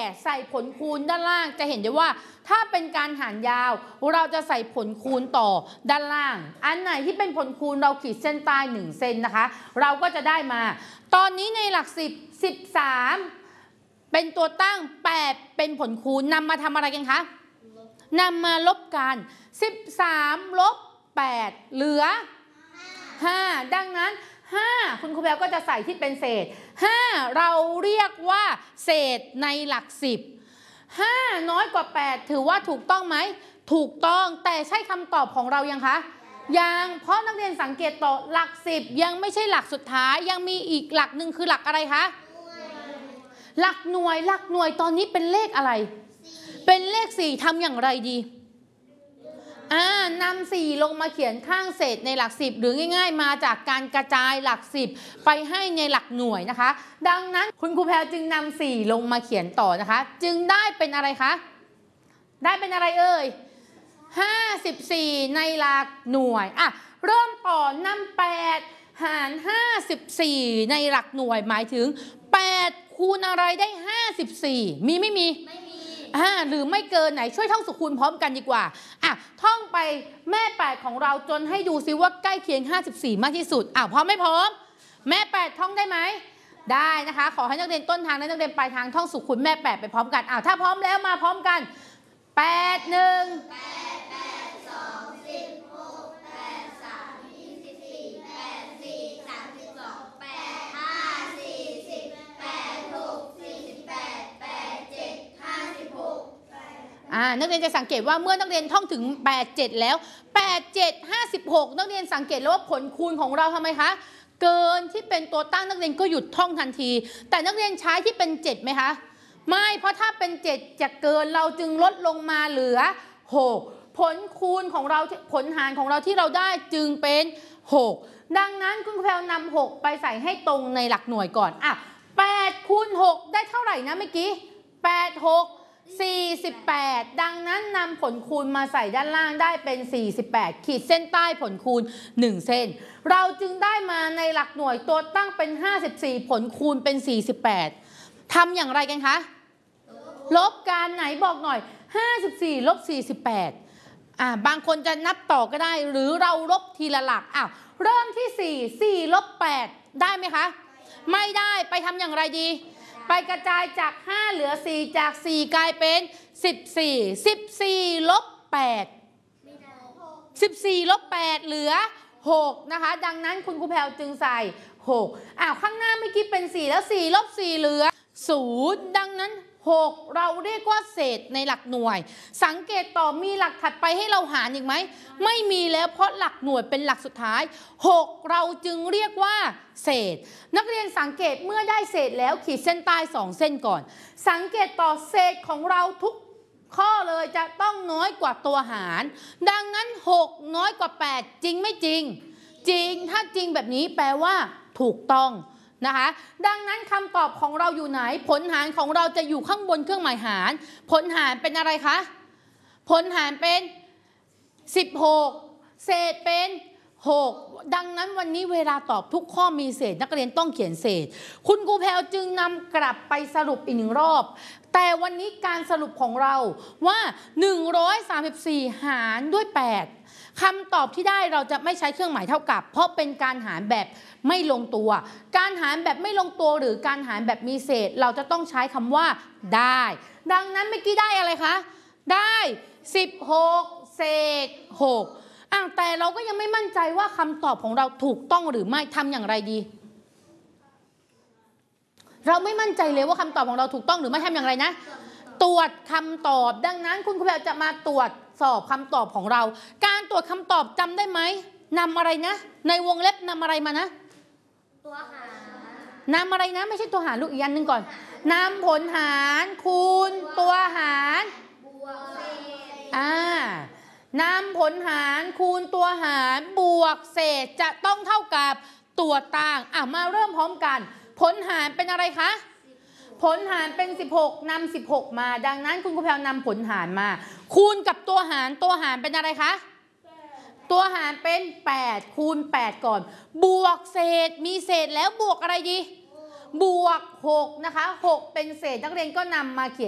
ใส่ผลคูณด้านล่างจะเห็นได้ว่าถ้าเป็นการหารยาวเราจะใส่ผลคูณต่อด้านล่างอันไหนที่เป็นผลคูณเราขีดเส้นใต้1เซนนะคะเราก็จะได้มาตอนนี้ในหลัก10 13เป็นตัวตั้ง8เป็นผลคูณนำมาทำอะไรกันคะนำมาลบกัน13ลบ8เหลือ5ดังนั้น5คุณครูแพรวก็จะใส่ที่เป็นเศษ5เราเรียกว่าเศษในหลัก10 5น้อยกว่า8ถือว่าถูกต้องไหมถูกต้องแต่ใช่คำตอบของเรายังคะยังเพราะนักเรียนสังเกตต่อหลัก10ยังไม่ใช่หลักสุดท้ายยังมีอีกหลักหนึ่งคือหลักอะไรคะหลักหน่วยตอนนี้เป็นเลขอะไรเป็นเลข4ทำอย่างไรดีนำ4ลงมาเขียนข้างเศษในหลัก10หรือง่ายๆมาจากการกระจายหลัก10ไปให้ในหลักหน่วยนะคะดังนั้นคุณครูแพรจึงนำ4ลงมาเขียนต่อนะคะจึงได้เป็นอะไรคะได้เป็นอะไรเอ่ย54ในหลักหน่วยเริ่มต่อนำ8หาร54ในหลักหน่วยหมายถึง8คูณอะไรได้54มีไม่มีหรือไม่เกินไหนช่วยท่องสุขคูณพร้อมกันดีกว่าท่องไปแม่8ของเราจนให้ดูซิว่าใกล้เคียง54มากที่สุดพร้อมไม่พร้อมแม่8ท่องได้ไหมได้นะคะขอให้นักเรียนต้นทางและนักเรียนปลายทางท่องสุขคูณแม่8ไปพร้อมกันถ้าพร้อมแล้วมาพร้อมกัน8 นักเรียนจะสังเกตว่าเมื่อนักเรียนท่องถึง8 7แล้ว8 7 56นักเรียนสังเกตแล้วว่าผลคูณของเราทำไมคะเกินที่เป็นตัวตั้งนักเรียนก็หยุดท่องทันทีแต่นักเรียนใช้ที่เป็น7ไหมคะไม่เพราะถ้าเป็น7จะเกินเราจึงลดลงมาเหลือ6ผลคูณของเราผลหารของเราที่เราได้จึงเป็น6ดังนั้นคุณครูแพรวนำ6ไปใส่ให้ตรงในหลักหน่วยก่อน8คูณ6ได้เท่าไหร่นะเมื่อกี้8 6 48ดังนั้นนำผลคูณมาใส่ด้านล่างได้เป็น48ขีดเส้นใต้ผลคูณ1เส้นเราจึงได้มาในหลักหน่วยตัวตั้งเป็น54ผลคูณเป็น48ทำอย่างไรกันคะลบกันไหนบอกหน่อย54ลบ48บางคนจะนับต่อก็ได้หรือเราลบทีละหลักเริ่มที่4ลบ8ได้ไหมคะไม่ได้ไปทำอย่างไรดีไปกระจายจาก5เหลือ4จาก4กลายเป็น14ลบ8 14ลบ8เหลือ6นะคะดังนั้นคุณครูแพรวจึงใส่6ข้างหน้าเมื่อกี้เป็น4แล้ว4ลบ4เหลือ0ดังนั้น6เราเรียกว่าเศษในหลักหน่วยสังเกตต่อมีหลักถัดไปให้เราหารอีกไหมไม่มีแล้วเพราะหลักหน่วยเป็นหลักสุดท้าย6เราจึงเรียกว่าเศษนักเรียนสังเกตเมื่อได้เศษแล้วขีดเส้นใต้2เส้นก่อนสังเกตต่อเศษของเราทุกข้อเลยจะต้องน้อยกว่าตัวหารดังนั้น6น้อยกว่า8จริงไม่จริงจริงถ้าจริงแบบนี้แปลว่าถูกต้องนะคะดังนั้นคำตอบของเราอยู่ไหนผลหารของเราจะอยู่ข้างบนเครื่องหมายหารผลหารเป็นอะไรคะผลหารเป็น16เศษเป็น6ดังนั้นวันนี้เวลาตอบทุกข้อมีเศษนักเรียนต้องเขียนเศษคุณครูแพรวจึงนำกลับไปสรุปอีก1รอบแต่วันนี้การสรุปของเราว่า134หารด้วย8คำตอบที่ได้เราจะไม่ใช้เครื่องหมายเท่ากับเพราะเป็นการหารแบบไม่ลงตัวการหารแบบไม่ลงตัวหรือการหารแบบมีเศษเราจะต้องใช้คำว่าได้ดังนั้นเมื่อกี้ได้อะไรคะได้16เศษ6แต่เราก็ยังไม่มั่นใจว่าคำตอบของเราถูกต้องหรือไม่ทำอย่างไรดีเราไม่มั่นใจเลยว่าคำตอบของเราถูกต้องหรือไม่ทำอย่างไรนะตรวจคำตอบดังนั้นคุณครูแพรวจะมาตรวจสอบคำตอบของเราการตรวจคำตอบจำได้ไหมนำอะไรนะในวงเล็บนำอะไรมานะตัวหารนำอะไรนะไม่ใช่ตัวหารลูกอีกอันหนึ่งก่อนนำผลหารคูณตัวหารบวกเศษนำผลหารคูณตัวหารบวกเศษจะต้องเท่ากับตัวตั้งมาเริ่มพร้อมกันผลหารเป็นอะไรคะผลหารเป็น16นำ16มาดังนั้นคุณครูแพรวนำผลหารมาคูณกับตัวหารเป็นอะไรคะตัวหารเป็น8คูณ8ก่อนบวกเศษมีเศษแล้วบวกอะไรดีบวก6นะคะ6เป็นเศษนักเรียนก็นำมาเขียน